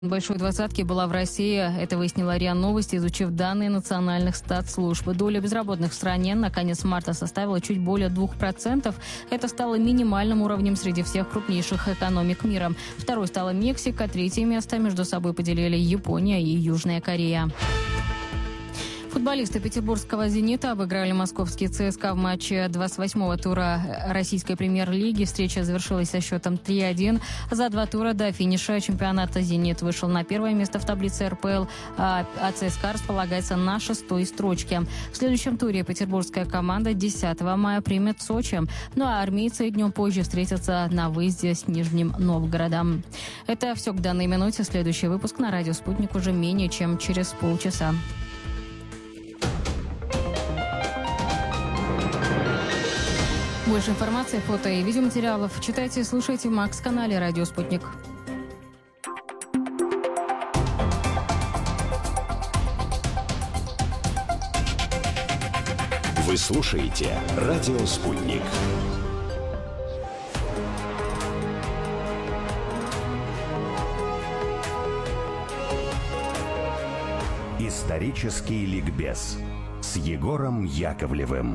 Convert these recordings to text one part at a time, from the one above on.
Большой двадцатки была в России. Это выяснила РИА Новости, изучив данные национальных статслужб. Доля безработных в стране на конец марта составила чуть более 2%. Это стало минимальным уровнем среди всех крупнейших экономик мира. Второй стала Мексика, третье место между собой поделили Япония и Южная Корея. Футболисты петербургского «Зенита» обыграли московский ЦСКА в матче 28-го тура российской премьер-лиги. Встреча завершилась со счетом 3-1. За 2 тура до финиша чемпионата «Зенит» вышел на первое место в таблице РПЛ, а ЦСКА располагается на 6-й строчке. В следующем туре петербургская команда 10 мая примет Сочи. Ну а армейцы днем позже встретятся на выезде с Нижним Новгородом. Это все к данной минуте. Следующий выпуск на радио «Спутник» уже менее чем через полчаса. Больше информации, фото и видеоматериалов читайте и слушайте в Макс-канале «Радио Спутник». Вы слушаете «Радио Спутник». Исторический ликбез с Егором Яковлевым.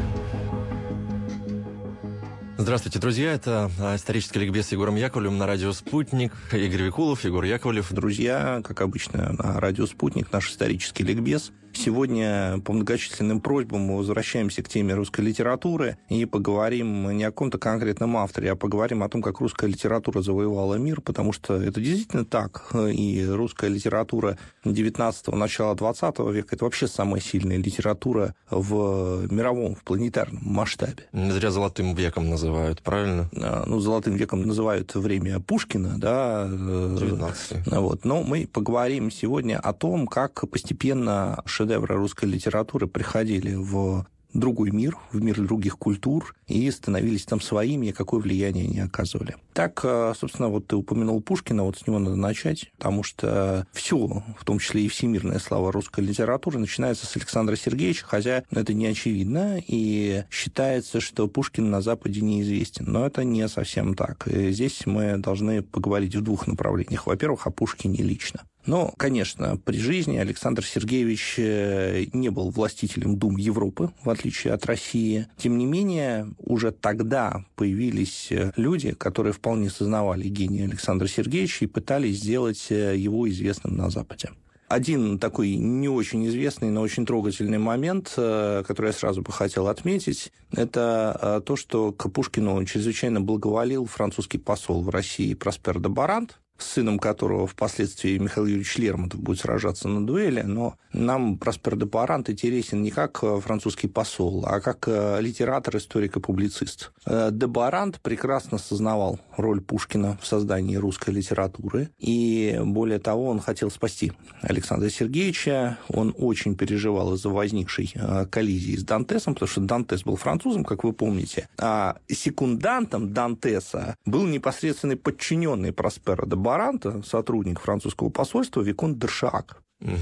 Здравствуйте, друзья. Это исторический ликбез с Егором Яковлевым на радио «Спутник». Игорь Викулов, Егор Яковлев. Друзья, как обычно, на радио «Спутник», наш исторический ликбез. Сегодня по многочисленным просьбам мы возвращаемся к теме русской литературы и поговорим не о каком-то конкретном авторе, а поговорим о том, как русская литература завоевала мир, потому что это действительно так. И русская литература 19-го, начала 20 века – это вообще самая сильная литература в мировом, в планетарном масштабе. Не зря «золотым веком» называют, правильно? Ну, «золотым веком» называют время Пушкина, да. 19-й. Вот. Но мы поговорим сегодня о том, как постепенно шедевры русской литературы приходили в другой мир, в мир других культур, и становились там своими, и какое влияние они оказывали. Так, собственно, вот ты упомянул Пушкина, вот с него надо начать, потому что все, в том числе и всемирная слава русской литературы, начинается с Александра Сергеевича, хотя это не очевидно, и считается, что Пушкин на Западе неизвестен, но это не совсем так. И здесь мы должны поговорить в двух направлениях. Во-первых, о Пушкине лично. Но, конечно, при жизни Александр Сергеевич не был властителем дум Европы, в отличие от России. Тем не менее, уже тогда появились люди, которые вполне сознавали гений Александра Сергеевича и пытались сделать его известным на Западе. Один такой не очень известный, но очень трогательный момент, который я сразу бы хотел отметить, это то, что к Пушкину чрезвычайно благоволил французский посол в России Проспер де Барант, с сыном которого впоследствии Михаил Юрьевич Лермонтов будет сражаться на дуэли, но нам Проспер де Барант интересен не как французский посол, а как литератор, историк и публицист. Де Барант прекрасно сознавал роль Пушкина в создании русской литературы, и более того, он хотел спасти Александра Сергеевича, он очень переживал из-за возникшей коллизии с Дантесом, потому что Дантес был французом, как вы помните, а секундантом Дантеса был непосредственный подчиненный Проспера де Баранта, сотрудник французского посольства, виконт де Шаак.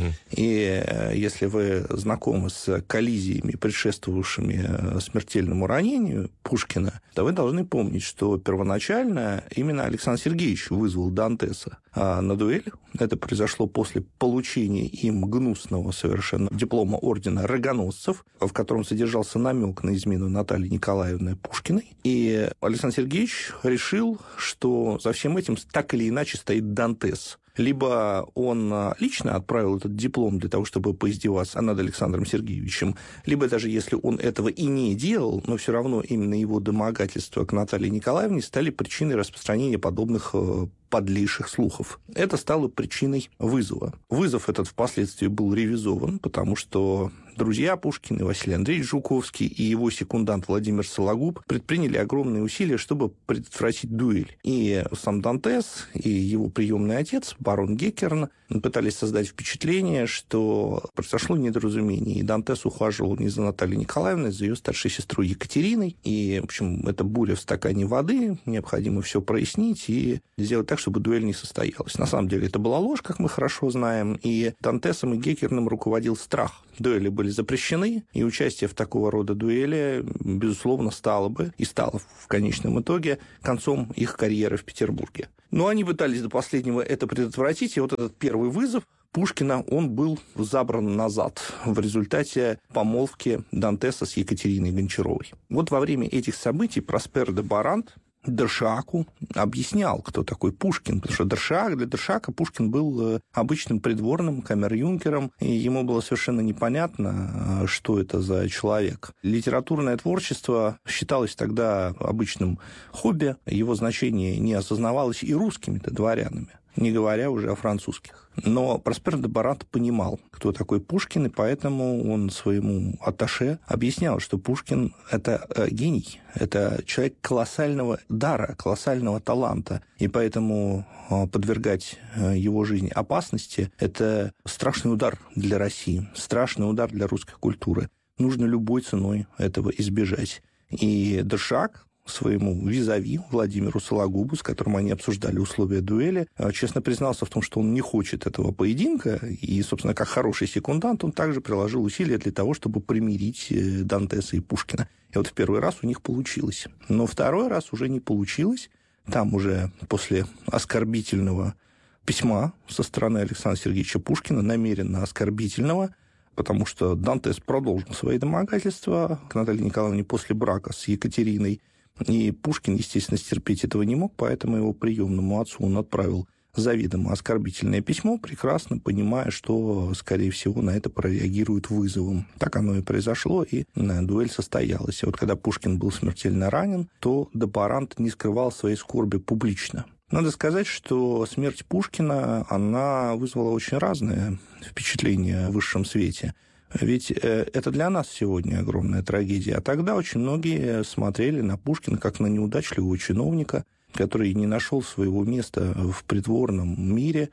И если вы знакомы с коллизиями, предшествовавшими смертельному ранению Пушкина, то вы должны помнить, что первоначально именно Александр Сергеевич вызвал Дантеса на дуэль. Это произошло после получения им гнусного совершенно диплома ордена рогоносцев, в котором содержался намек на измену Натальи Николаевны Пушкиной. И Александр Сергеевич решил, что за всем этим так или иначе стоит Дантес. Либо он лично отправил этот диплом для того, чтобы поиздеваться над Александром Сергеевичем, либо даже если он этого и не делал, но все равно именно его домогательства к Наталье Николаевне стали причиной распространения подобных подлейших слухов. Это стало причиной вызова. Вызов этот впоследствии был ревизован, потому что друзья Пушкина, Василий Андреевич Жуковский и его секундант Владимир Сологуб предприняли огромные усилия, чтобы предотвратить дуэль. И сам Дантес, и его приемный отец, барон Геккерн, пытались создать впечатление, что произошло недоразумение, и Дантес ухаживал не за Натальей Николаевной, а за ее старшей сестрой Екатериной. И, в общем, это буря в стакане воды, необходимо все прояснить и сделать так, чтобы дуэль не состоялась. На самом деле это была ложь, как мы хорошо знаем, и Дантесом и Геккерном руководил страх дуэли были запрещены, и участие в такого рода дуэли, безусловно, стало в конечном итоге концом их карьеры в Петербурге. Но они пытались до последнего это предотвратить, и вот этот первый вызов Пушкина, он был забран назад в результате помолвки Дантеса с Екатериной Гончаровой. Вот во время этих событий Проспер де Барант Дершаку объяснял, кто такой Пушкин, потому что для Дершака Пушкин был обычным придворным камер-юнкером, и ему было совершенно непонятно, что это за человек. Литературное творчество считалось тогда обычным хобби, его значение не осознавалось и русскими-то дворянами, не говоря уже о французских. Но Проспер де Барант понимал, кто такой Пушкин, и поэтому он своему атташе объяснял, что Пушкин – это гений, это человек колоссального дара, колоссального таланта, и поэтому подвергать его жизнь опасности – это страшный удар для России, страшный удар для русской культуры. Нужно любой ценой этого избежать. И Дершак своему визави Владимиру Сологубу, с которым они обсуждали условия дуэли, честно признался в том, что он не хочет этого поединка, и, собственно, как хороший секундант, он также приложил усилия для того, чтобы примирить Дантеса и Пушкина. И вот в первый раз у них получилось. Но второй раз уже не получилось. Там уже после оскорбительного письма со стороны Александра Сергеевича Пушкина, намеренно оскорбительного, потому что Дантес продолжил свои домогательства к Наталье Николаевне после брака с Екатериной. И Пушкин, естественно, стерпеть этого не мог, поэтому его приемному отцу он отправил заведомо оскорбительное письмо, прекрасно понимая, что, скорее всего, на это прореагируют вызовом. Так оно и произошло, и дуэль состоялась. И вот когда Пушкин был смертельно ранен, то де Барант не скрывал своей скорби публично. Надо сказать, что смерть Пушкина, она вызвала очень разные впечатления в высшем свете. Ведь это для нас сегодня огромная трагедия. А тогда очень многие смотрели на Пушкина как на неудачливого чиновника, который не нашел своего места в придворном мире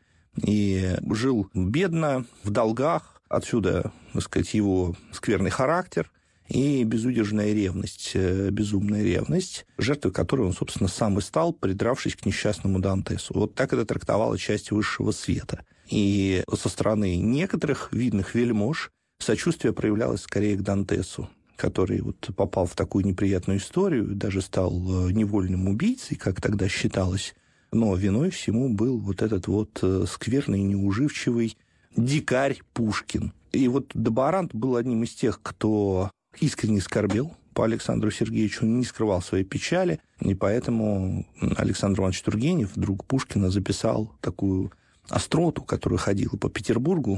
и жил бедно, в долгах. Отсюда, так сказать, его скверный характер и безудержная ревность, безумная ревность, жертвой которой он, собственно, сам и стал, придравшись к несчастному Дантесу. Вот так это трактовала часть высшего света. И со стороны некоторых видных вельмож сочувствие проявлялось скорее к Дантесу, который вот попал в такую неприятную историю, даже стал невольным убийцей, как тогда считалось. Но виной всему был вот этот вот скверный, неуживчивый дикарь Пушкин. И вот де Барант был одним из тех, кто искренне скорбел по Александру Сергеевичу, он не скрывал своей печали, и поэтому Александр Иванович Тургенев, друг Пушкина, записал такую остроту, которая ходила по Петербургу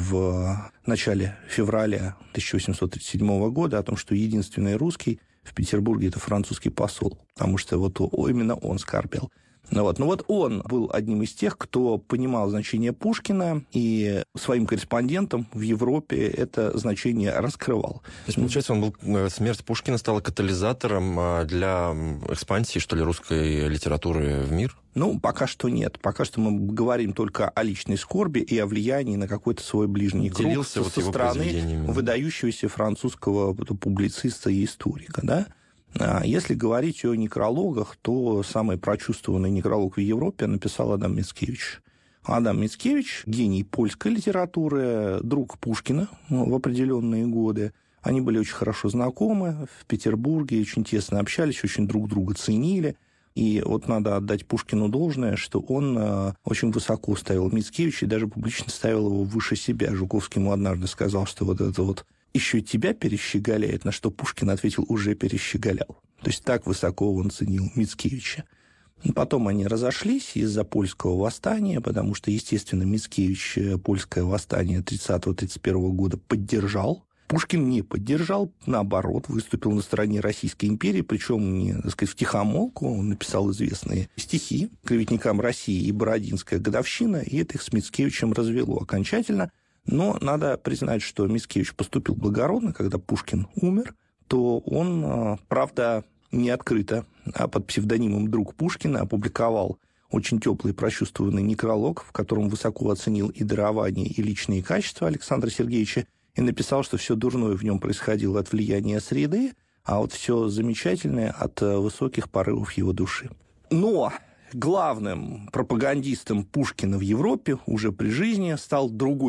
в начале февраля 1837 года, о том, что единственный русский в Петербурге – это французский посол, потому что вот именно он скорбел. Но вот он был одним из тех, кто понимал значение Пушкина и своим корреспондентам в Европе это значение раскрывал. То есть, получается, смерть Пушкина стала катализатором для экспансии, что ли, русской литературы в мир? Ну, пока что нет. Пока что мы говорим только о личной скорби и о влиянии на какой-то свой ближний круг со стороны выдающегося французского публициста и историка, да? Если говорить о некрологах, то самый прочувствованный некролог в Европе написал Адам Мицкевич. Адам Мицкевич – гений польской литературы, друг Пушкина в определенные годы. Они были очень хорошо знакомы в Петербурге, очень тесно общались, очень друг друга ценили. И вот надо отдать Пушкину должное, что он очень высоко ставил Мицкевича и даже публично ставил его выше себя. Жуковский ему однажды сказал, что вот это вот еще тебя перещеголяет, на что Пушкин ответил, уже перещеголял. То есть так высоко он ценил Мицкевича. Потом они разошлись из-за польского восстания, потому что, естественно, Мицкевич польское восстание 30-31 года поддержал. Пушкин не поддержал, наоборот, выступил на стороне Российской империи, причем не, так сказать, втихомолку. Он написал известные стихи клеветникам России и Бородинская годовщина, и это их с Мицкевичем развело окончательно. Но надо признать, что Мицкевич поступил благородно, когда Пушкин умер, то он, правда, не открыто, а под псевдонимом «Друг Пушкина» опубликовал очень теплый прочувствованный некролог, в котором высоко оценил и дарование, и личные качества Александра Сергеевича, и написал, что все дурное в нем происходило от влияния среды, а вот все замечательное от высоких порывов его души. Но главным пропагандистом Пушкина в Европе уже при жизни стал другой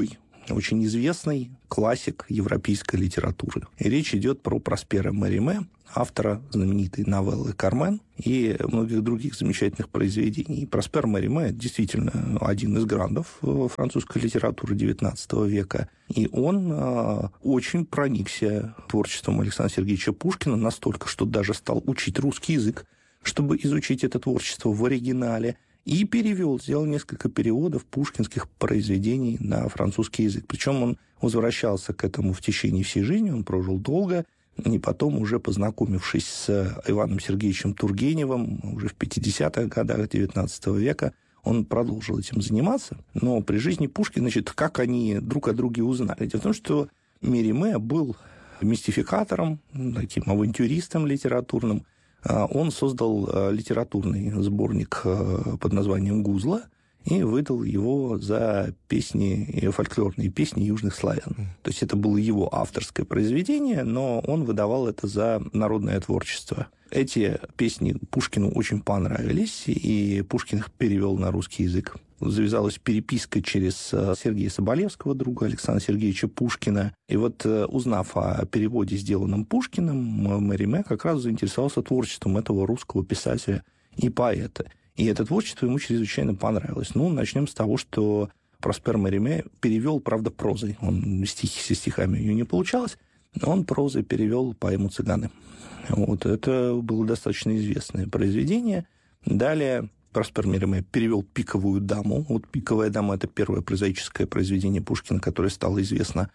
очень известный классик европейской литературы. И речь идет про Проспера Мериме, автора знаменитой новеллы «Кармен» и многих других замечательных произведений. И Проспер Мериме действительно один из грандов французской литературы XIX века. И он очень проникся творчеством Александра Сергеевича Пушкина настолько, что даже стал учить русский язык, чтобы изучить это творчество в оригинале, и перевел, сделал несколько переводов пушкинских произведений на французский язык. Причем он возвращался к этому в течение всей жизни, он прожил долго, и потом, уже познакомившись с Иваном Сергеевичем Тургеневым, уже в 50-х годах XIX века, он продолжил этим заниматься. Но при жизни Пушкина, значит, как они друг о друге узнали? Дело в том, что Мериме был мистификатором, таким авантюристом литературным. Он создал литературный сборник под названием «Гузла» и выдал его за песни, фольклорные песни южных славян. То есть это было его авторское произведение, но он выдавал это за народное творчество. Эти песни Пушкину очень понравились, и Пушкин их перевел на русский язык. Завязалась переписка через Сергея Соболевского, друга Александра Сергеевича Пушкина. И вот, узнав о переводе, сделанном Пушкиным, Мериме как раз заинтересовался творчеством этого русского писателя и поэта. И это творчество ему чрезвычайно понравилось. Ну, начнем с того, что Проспер Мериме перевел, правда, прозой. Он стихи со стихами у него не получалось, но он прозой перевел поэму «Цыганы». Вот, это было достаточно известное произведение. Далее Проспер Мериме перевел «Пиковую даму». Вот «Пиковая дама» — это первое прозаическое произведение Пушкина, которое стало известно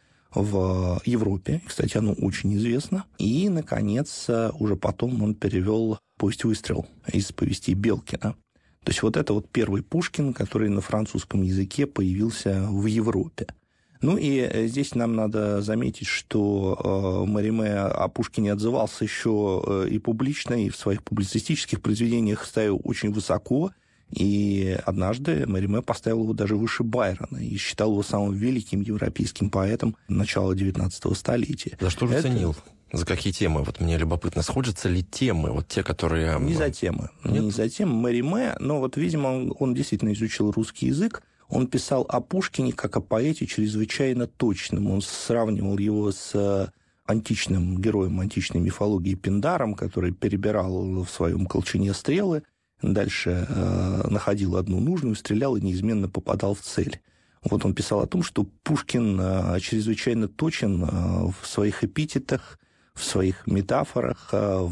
в Европе. Кстати, оно очень известно. И, наконец, уже потом он перевел «Повесть «Выстрел» из повестей Белкина. То есть вот это вот первый Пушкин, который на французском языке появился в Европе. Ну и здесь нам надо заметить, что Мериме о Пушкине отзывался еще и публично, и в своих публицистических произведениях ставил очень высоко. И однажды Мериме поставил его даже выше Байрона и считал его самым великим европейским поэтом начала XIX столетия. За что же ценил? За какие темы? Вот мне любопытно, сходятся ли темы, вот те, которые... Не за темы. Нет? Не за темы. Мериме, но вот, видимо, он действительно изучил русский язык. Он писал о Пушкине как о поэте чрезвычайно точном. Он сравнивал его с античным героем античной мифологии Пиндаром, который перебирал в своем колчане стрелы, дальше находил одну нужную, стрелял и неизменно попадал в цель. Вот он писал о том, что Пушкин чрезвычайно точен в своих эпитетах, в своих метафорах,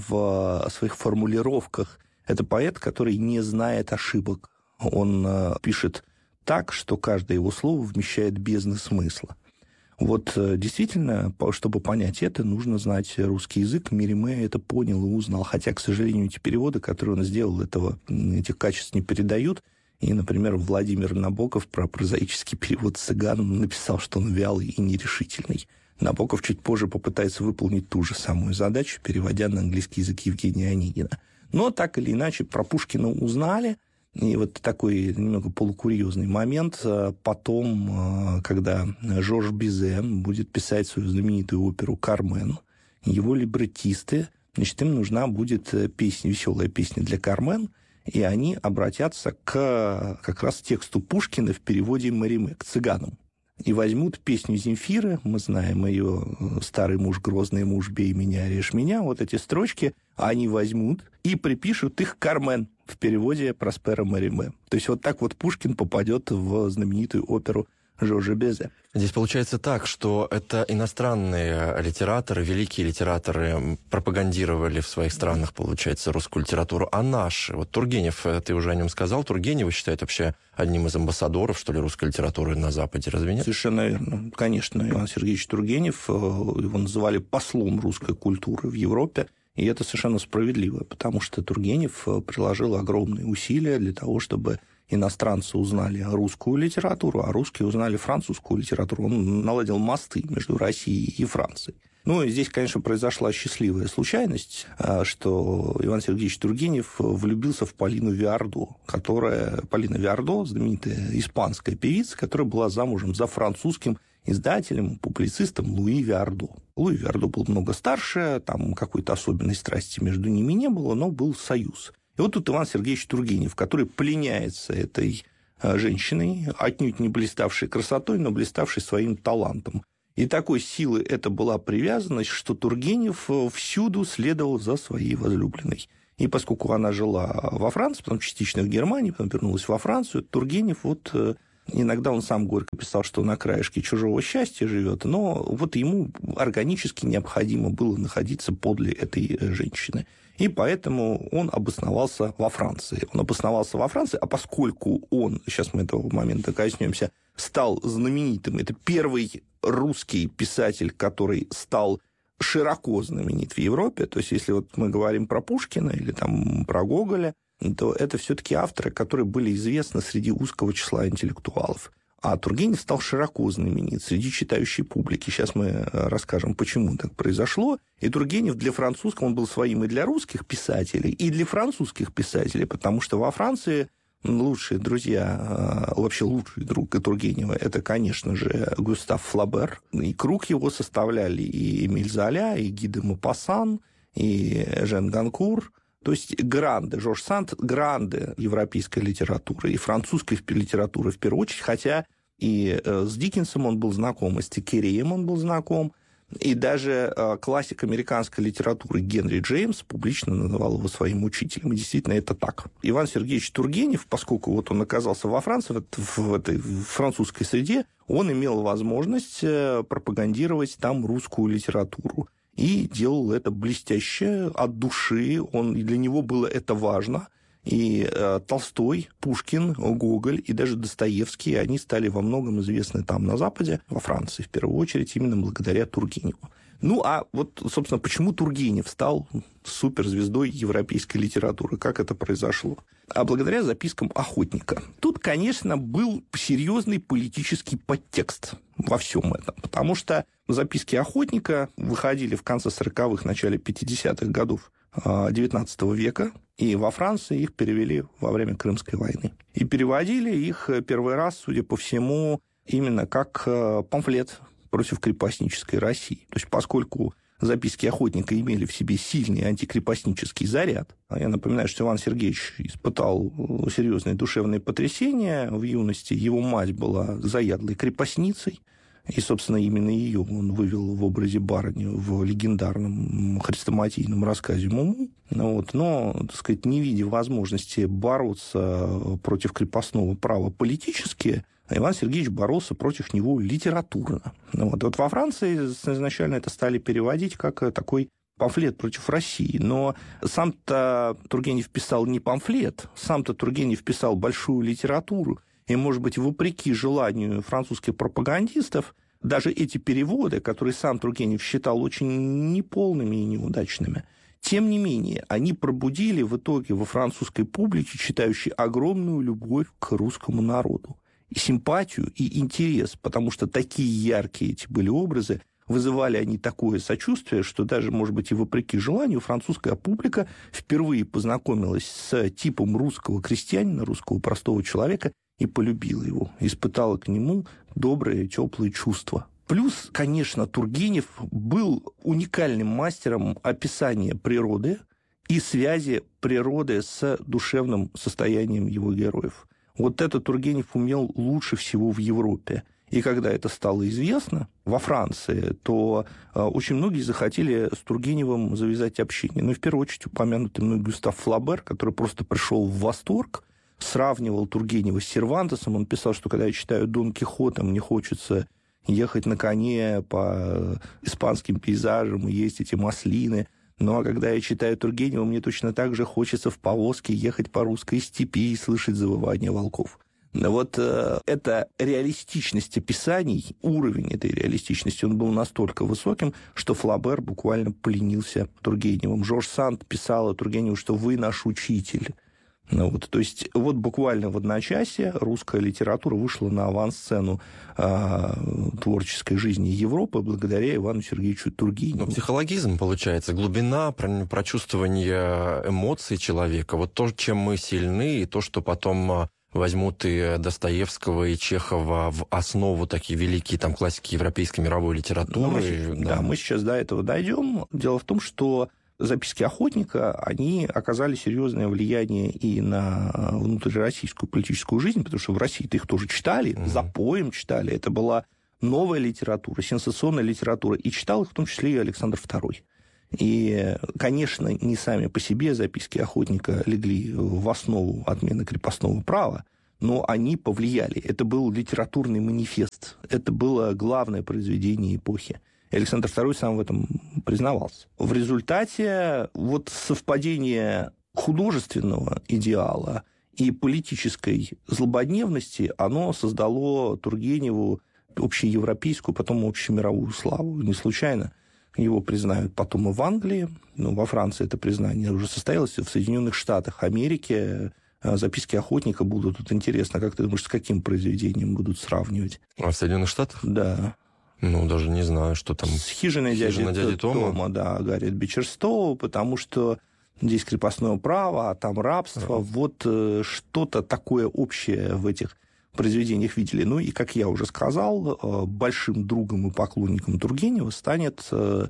в своих формулировках. Это поэт, который не знает ошибок. Он пишет так, что каждое его слово вмещает бездны смысла. Вот действительно, чтобы понять это, нужно знать русский язык. Мериме это понял и узнал. Хотя, к сожалению, эти переводы, которые он сделал, этих качеств не передают. И, например, Владимир Набоков про прозаический перевод «Цыган» написал, что он вялый и нерешительный. Набоков чуть позже попытается выполнить ту же самую задачу, переводя на английский язык Евгения Онегина. Но так или иначе про Пушкина узнали. И вот такой немного полукурьезный момент. Потом, когда Жорж Бизе будет писать свою знаменитую оперу «Кармен», его либреттисты, значит, им нужна будет песня, веселая песня для «Кармен», и они обратятся к как раз тексту Пушкина в переводе Мериме, к «Цыганам». И возьмут песню Земфиры, мы знаем ее «Старый муж, грозный муж, бей меня, режь меня», вот эти строчки они возьмут и припишут их «Кармен» в переводе Проспера Мериме. То есть вот так вот Пушкин попадет в знаменитую оперу Жоржа Бизе. Здесь получается так, что это иностранные литераторы, великие литераторы пропагандировали в своих странах, получается, русскую литературу, а наши, вот Тургенев, ты уже о нем сказал, Тургенева считают вообще одним из амбассадоров, что ли, русской литературы на Западе, разве нет? Совершенно верно. Конечно, Иван Сергеевич Тургенев, его называли послом русской культуры в Европе, и это совершенно справедливо, потому что Тургенев приложил огромные усилия для того, чтобы иностранцы узнали русскую литературу, а русские узнали французскую литературу. Он наладил мосты между Россией и Францией. Ну, и здесь, конечно, произошла счастливая случайность, что Иван Сергеевич Тургенев влюбился в Полину Виардо, Полина Виардо, знаменитая испанская певица, которая была замужем за французским издателем, публицистом Луи Виардо. Луи Виардо был много старше, там какой-то особенной страсти между ними не было, но был союз. И вот тут Иван Сергеевич Тургенев, который пленяется этой женщиной, отнюдь не блиставшей красотой, но блиставшей своим талантом. И такой силой это была привязанность, что Тургенев всюду следовал за своей возлюбленной. И поскольку она жила во Франции, потом частично в Германии, потом вернулась во Францию, Тургенев иногда он сам горько писал, что на краешке чужого счастья живет, но ему органически необходимо было находиться подле этой женщины. И поэтому он обосновался во Франции. А поскольку он, сейчас мы этого момента коснемся, стал знаменитым, это первый русский писатель, который стал широко знаменит в Европе, то есть если мы говорим про Пушкина или про Гоголя, то это все-таки авторы, которые были известны среди узкого числа интеллектуалов. А Тургенев стал широко знаменит среди читающей публики. Сейчас мы расскажем, почему так произошло. И Тургенев для французского, он был своим и для русских писателей, и для французских писателей, потому что во Франции лучшие друзья, вообще лучший друг Тургенева, это, конечно же, Гюстав Флабер. И круг его составляли и Эмиль Золя, и Ги де Мопассан, и Жен Ганкур. То есть гранды, Жорж Санд, гранды европейской литературы и французской литературы в первую очередь, хотя и с Диккенсом он был знаком, и с Теккереем он был знаком, и даже классик американской литературы Генри Джеймс публично называл его своим учителем. И действительно это так. Иван Сергеевич Тургенев, поскольку он оказался во Франции, в этой французской среде, он имел возможность пропагандировать там русскую литературу. И делал это блестяще, от души, и для него было это важно. И Толстой, Пушкин, Гоголь и даже Достоевский, они стали во многом известны там на Западе, во Франции, в первую очередь, именно благодаря Тургеневу. Собственно, почему Тургенев стал суперзвездой европейской литературы? Как это произошло? А благодаря запискам охотника. Тут, конечно, был серьезный политический подтекст во всем этом, потому что записки охотника выходили в конце 40-х, начале 50-х годов XIX века, и во Франции их перевели во время Крымской войны. И переводили их первый раз, судя по всему, именно как памфлет против крепостнической России. То есть, поскольку записки охотника имели в себе сильный антикрепостнический заряд, я напоминаю, что Иван Сергеевич испытал серьезные душевные потрясения в юности. Его мать была заядлой крепостницей, и, собственно, именно ее он вывел в образе барыни в легендарном хрестоматийном рассказе «Муму». Но, так сказать, не видя возможности бороться против крепостного права политически, Иван Сергеевич боролся против него литературно. Во Франции изначально это стали переводить как такой памфлет против России. Но сам-то Тургенев писал не памфлет, сам-то Тургенев писал большую литературу. И, может быть, вопреки желанию французских пропагандистов, даже эти переводы, которые сам Тургенев считал очень неполными и неудачными, тем не менее, они пробудили в итоге во французской публике, читающей, огромную любовь к русскому народу. И симпатию, и интерес, потому что такие яркие эти были образы, вызывали они такое сочувствие, что даже, может быть, и вопреки желанию, французская публика впервые познакомилась с типом русского крестьянина, русского простого человека, и полюбила его, испытала к нему добрые, теплые чувства. Плюс, конечно, Тургенев был уникальным мастером описания природы и связи природы с душевным состоянием его героев. Это Тургенев умел лучше всего в Европе. И когда это стало известно во Франции, то очень многие захотели с Тургеневым завязать общение. В первую очередь упомянутый мной Гюстав Флабер, который просто пришел в восторг, сравнивал Тургенева с Сервантесом. Он писал, что когда я читаю Дон Кихота, мне хочется ехать на коне по испанским пейзажам и есть эти маслины. А когда я читаю Тургенева, мне точно так же хочется в повозке ехать по русской степи и слышать завывание волков. Эта реалистичность описаний, уровень этой реалистичности, он был настолько высоким, что Флабер буквально поленился Тургеневым. Жорж Санд писал о Тургеневу, что «вы наш учитель». То есть буквально в одночасье русская литература вышла на авансцену творческой жизни Европы благодаря Ивану Сергеевичу Тургеневу. Психологизм, получается, глубина, прочувствование эмоций человека, то, чем мы сильны, и то, что потом возьмут и Достоевского, и Чехова в основу такие великие классики европейской мировой литературы. Мы сейчас до этого дойдем. Дело в том, что записки охотника, они оказали серьезное влияние и на внутрироссийскую политическую жизнь, потому что в России-то их тоже читали, запоем читали. Это была новая литература, сенсационная литература. И читал их в том числе и Александр II. И, конечно, не сами по себе записки охотника легли в основу отмены крепостного права, но они повлияли. Это был литературный манифест. Это было главное произведение эпохи. И Александр II сам в этом признавался. В результате вот совпадение художественного идеала и политической злободневности, оно создало Тургеневу общеевропейскую, потом общемировую славу. Не случайно его признают потом и в Англии, во Франции это признание уже состоялось, в Соединенных Штатах Америки. Записки охотника будут. Тут интересно, как ты думаешь, с каким произведением будут сравнивать? А в Соединенных Штатах? Да. Даже не знаю, что там. С «Хижиной дяди Тома», да, Гарриет Бичерстоу, потому что здесь крепостное право, а там рабство. Вот что-то такое общее в этих произведениях видели. Ну и, как я уже сказал, большим другом и поклонником Тургенева станет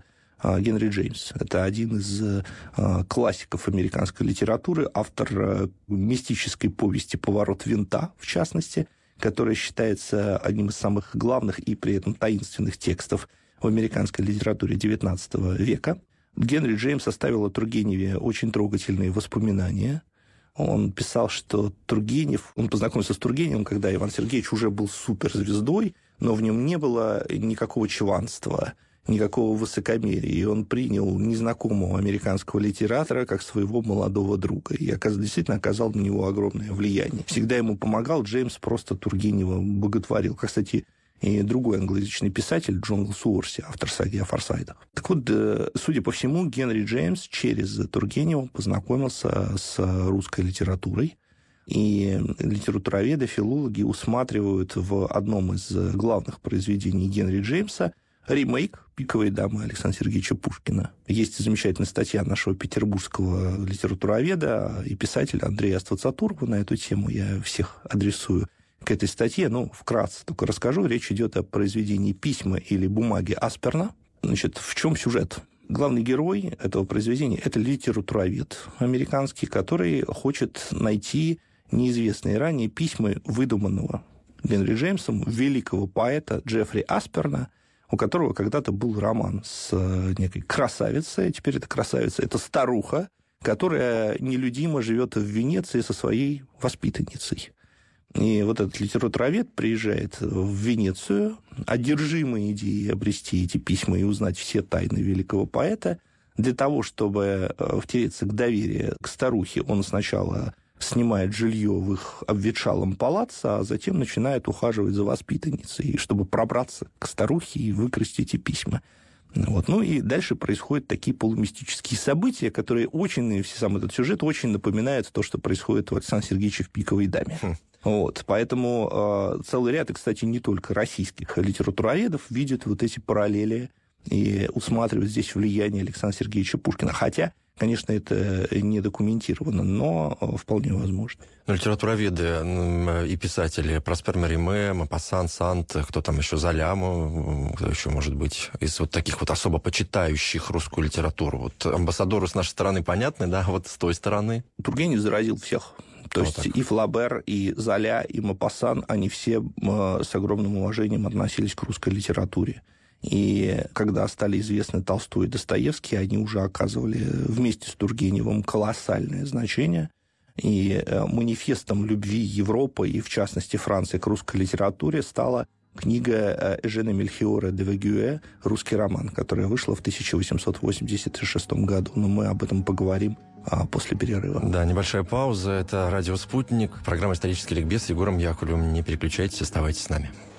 Генри Джеймс. Это один из классиков американской литературы, автор мистической повести «Поворот винта», в частности, которая считается одним из самых главных и при этом таинственных текстов в американской литературе XIX века. Генри Джеймс оставил о Тургеневе очень трогательные воспоминания. Он писал, что он познакомился с Тургеневым, когда Иван Сергеевич уже был суперзвездой, но в нем не было никакого чванства, никакого высокомерия. И он принял незнакомого американского литератора как своего молодого друга. И действительно оказал на него огромное влияние. Всегда ему помогал. Джеймс просто Тургенева боготворил. Как, кстати, и другой англоязычный писатель Джон Голсуорси, автор саги о Форсайтах. Так вот, судя по всему, Генри Джеймс через Тургенева познакомился с русской литературой. И литературоведы, филологи усматривают в одном из главных произведений Генри Джеймса ремейк «Пиковой дамы» Александра Сергеевича Пушкина. Есть замечательная статья нашего петербургского литературоведа и писателя Андрея Аствацатурова на эту тему. Я всех адресую к этой статье. Вкратце только расскажу. Речь идет о произведении «Письма» или «Бумаги» Асперна. В чем сюжет? Главный герой этого произведения – это литературовед американский, который хочет найти неизвестные ранее письма выдуманного Генри Джеймсом великого поэта Джеффри Асперна, у которого когда-то был роман с некой красавицей, а теперь эта красавица – это старуха, которая нелюдимо живет в Венеции со своей воспитанницей. И вот этот литературовед приезжает в Венецию, одержимый идеей обрести эти письма и узнать все тайны великого поэта. Для того, чтобы втереться к доверию к старухе, он сначала снимает жилье в их обветшалом палаце, а затем начинает ухаживать за воспитанницей, чтобы пробраться к старухе и выкрасть эти письма. И дальше происходят такие полумистические события, которые сам этот сюжет очень напоминает то, что происходит у Александра Сергеевича в «Пиковой даме». Поэтому целый ряд, и, кстати, не только российских литературоведов, видят вот эти параллели и усматривают здесь влияние Александра Сергеевича Пушкина. Хотя, конечно, это не документировано, но вполне возможно. Литературоведы и писатели Проспер Мериме, Мопассан, Санд, кто там еще, Золяму, кто еще, может быть, из вот таких вот особо почитающих русскую литературу. Амбассадоры с нашей стороны понятны, да, с той стороны? Тургенев заразил всех. То есть и Флабер, и Золя, и Мопассан, они все с огромным уважением относились к русской литературе. И когда стали известны Толстой и Достоевский, они уже оказывали вместе с Тургеневым колоссальное значение. И манифестом любви Европы, и в частности Франции, к русской литературе стала книга Эжена Мельхиора де Вегюэ «Русский роман», которая вышла в 1886 году. Но мы об этом поговорим после перерыва. Да, небольшая пауза. Это «Радио Спутник», программа «Исторический ликбез» с Егором Яковлевым. Не переключайтесь, оставайтесь с нами.